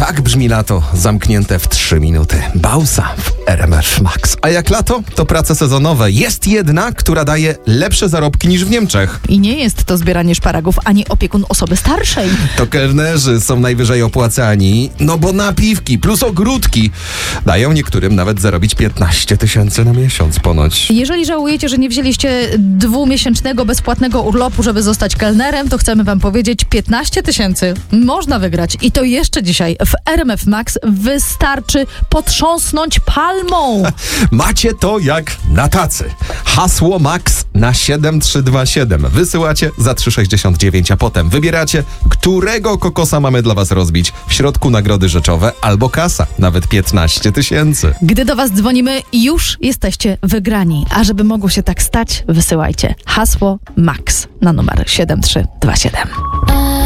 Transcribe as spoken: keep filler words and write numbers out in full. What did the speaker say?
Tak brzmi lato, zamknięte w trzy minuty. Bausa w R M F Max. A jak lato, to prace sezonowe. Jest jedna, która daje lepsze zarobki niż w Niemczech. I nie jest to zbieranie szparagów, ani opiekun osoby starszej. To kelnerzy są najwyżej opłacani, no bo napiwki plus ogródki dają niektórym nawet zarobić piętnaście tysięcy na miesiąc ponoć. Jeżeli żałujecie, że nie wzięliście dwumiesięcznego bezpłatnego urlopu, żeby zostać kelnerem, to chcemy wam powiedzieć, piętnaście tysięcy można wygrać. I to jeszcze dzisiaj w R M F Max wystarczy potrząsnąć palmą. Macie to jak na tacy. Hasło Max na siedem trzy dwa siedem. Wysyłacie za trzy sześćdziesiąt dziewięć, a potem wybieracie, którego kokosa mamy dla was rozbić. W środku nagrody rzeczowe albo kasa, nawet piętnaście tysięcy. Gdy do was dzwonimy, już jesteście wygrani. A żeby mogło się tak stać, wysyłajcie hasło Max na numer siedem trzy dwa siedem.